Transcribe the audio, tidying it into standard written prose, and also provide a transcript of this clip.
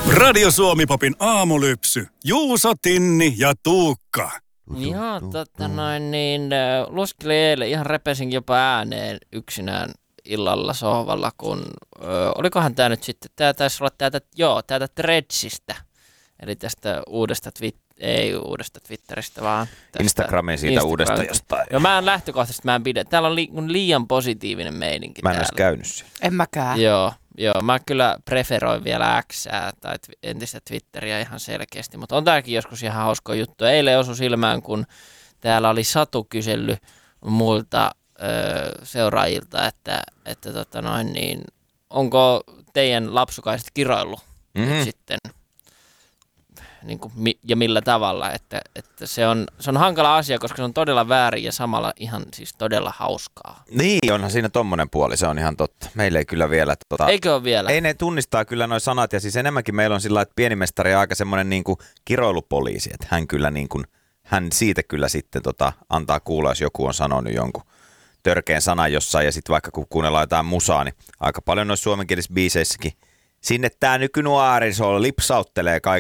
Radio Suomi-popin aamulypsy. Juuso, Tinni ja Tuukka. Joo, lueskelin eilen, ihan repesin jopa ääneen yksinään illalla sohvalla, kun olikohan tämä nyt sitten, tämä taisi olla täältä Threadsistä, eli tästä ei uudesta Twitteristä, vaan tästä Instagramin siitä uudesta jostain. Joo, lähtökohtaisesti mä en pidä. Täällä on liian positiivinen meininki. Mä en edes käynyt siellä. En mäkään. Joo, mä kyllä preferoin vielä Xää tai entistä Twitteriä ihan selkeästi, mutta on tämäkin joskus ihan hauskoa juttu. Eilen osui silmään, kun täällä oli Satu kysellyt muilta seuraajilta, että onko teidän lapsukaiset kiroillut nyt sitten niin kuin, ja millä tavalla, että se on hankala asia, koska se on todella väärin ja samalla ihan siis todella hauskaa. Niin, onhan siinä tommonen puoli, se on ihan totta. Meillä ei kyllä vielä... Eikö ole vielä? Ei, ne tunnistaa kyllä noi sanat ja siis enemmänkin meillä on sillä että pienimestari on aika semmoinen niin kuin kiroilupoliisi, että hän kyllä niin kuin, hän siitä kyllä sitten antaa kuulla, jos joku on sanonut jonkun törkeän sanan jossain ja sitten vaikka kun kuunnellaan jotain musaa, niin aika paljon noissa suomenkielisissä biiseissäkin sinne tää nykynuoriso lipsauttelee